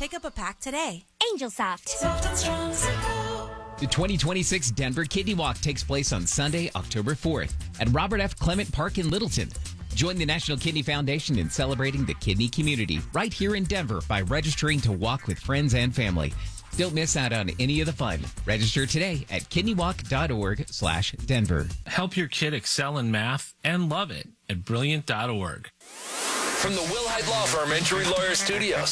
Pick up a pack today. Angel Soft. Soft and strong Zippel. The 2026 Denver Kidney Walk takes place on Sunday, October 4th at Robert F. Clement Park in Littleton. Join the National Kidney Foundation in celebrating the kidney community right here in Denver by registering to walk with friends and family. Don't miss out on any of the fun. Register today at kidneywalk.org/Denver. Help your kid excel in math and love it at brilliant.org. From the Will Hyde Law Firm Injury Lawyer Studios.